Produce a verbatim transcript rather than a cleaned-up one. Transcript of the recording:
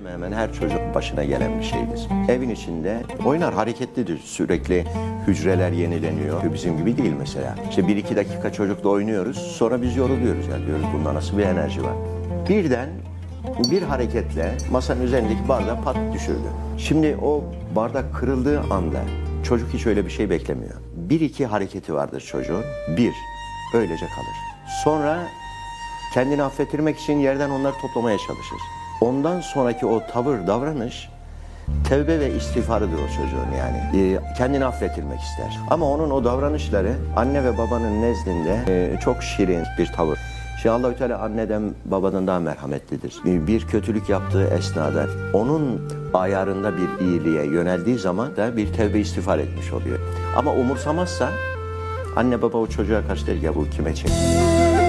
Hemen hemen her çocuk başına gelen bir şeydir. Evin içinde oynar, hareketlidir. Sürekli hücreler yenileniyor. Bizim gibi değil mesela. İşte bir iki dakika çocukla oynuyoruz. Sonra biz yoruluyoruz. Yani diyoruz bunda nasıl bir enerji var. Birden bir hareketle masanın üzerindeki bardağı pat düşürdü. Şimdi o bardak kırıldığı anda çocuk hiç öyle bir şey beklemiyor. Bir iki hareketi vardır çocuğun. Bir, öylece kalır. Sonra kendini affettirmek için yerden onları toplamaya çalışır. Ondan sonraki o tavır, davranış tevbe ve istiğfarıdır o çocuğun yani. Ee, kendini affettirmek ister. Ama onun o davranışları anne ve babanın nezdinde e, çok şirin bir tavır. Şimdi Allah-u Teala anneden babadan daha merhametlidir. Bir kötülük yaptığı esnada onun ayarında bir iyiliğe yöneldiği zaman da bir tevbe istiğfar etmiş oluyor. Ama umursamazsa anne baba o çocuğa karşı der ya bu kime çekti?